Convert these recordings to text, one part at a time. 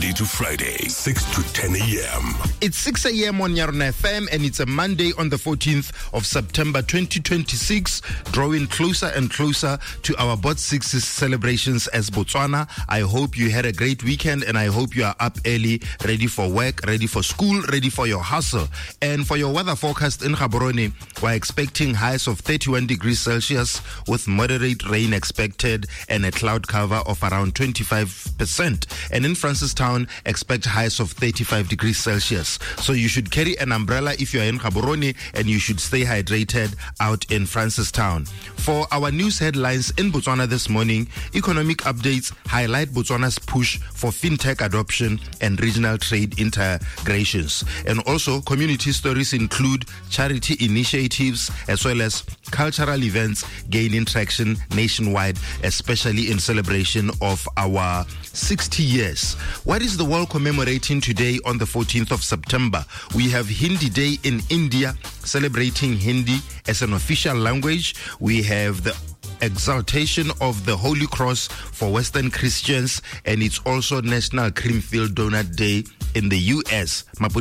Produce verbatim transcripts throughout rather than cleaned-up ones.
Monday to Friday, six to ten a.m. It's six a.m. on Yarona F M, and it's a Monday on the fourteenth of September twenty twenty-six, drawing closer and closer to our Bot Sixes celebrations as Botswana. I hope you had a great weekend, and I hope you are up early, ready for work, ready for school, ready for your hustle. And for your weather forecast in Gaborone, we're expecting highs of thirty-one degrees Celsius with moderate rain expected and a cloud cover of around twenty-five percent. And in Francistown, expect highs of thirty-five degrees Celsius. So you should carry an umbrella if you're in Gaborone, and you should stay hydrated out in Francistown. For our news headlines in Botswana this morning, economic updates highlight Botswana's push for fintech adoption and regional trade integrations. And also, community stories include charity initiatives as well as cultural events gaining traction nationwide, especially in celebration of our sixty years. What is the world commemorating today on the fourteenth of September? We have Hindi Day in India, celebrating Hindi as an official language. We have the exaltation of the Holy Cross for Western Christians, and it's also National Creamfield Donut Day in the U S.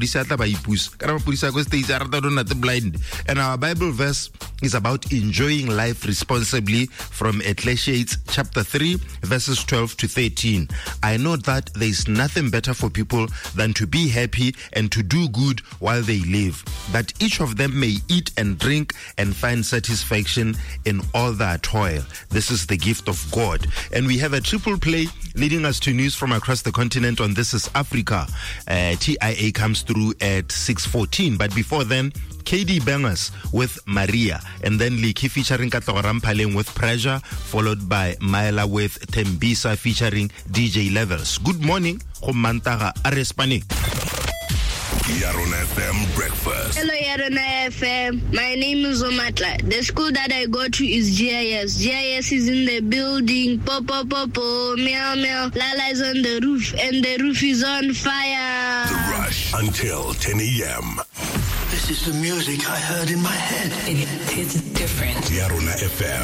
And our Bible verse is about enjoying life responsibly from Ecclesiastes chapter three, verses twelve to thirteen. I know that there is nothing better for people than to be happy and to do good while they live, that each of them may eat and drink and find satisfaction in all their toil. This is the gift of God. And we have a triple play leading us to news from across the continent on This is Africa. Uh, T I A comes through at six fourteen. But before then, K D Bangers with Maria, and then Liki featuring Katlago Ramphaleng with Pressure, followed by Myla with Tembisa featuring D J Levels. Good morning, Mantaga Arespani. Yarona F M Breakfast. Hello, Yarona F M. My name is Omatla. The school that I go to is G I S. G I S is in the building. Popo, popo, meow, meow. Lala is on the roof, and the roof is on fire. The Rush until ten a.m. This is the music I heard in my head. It, it's different. Yarona F M.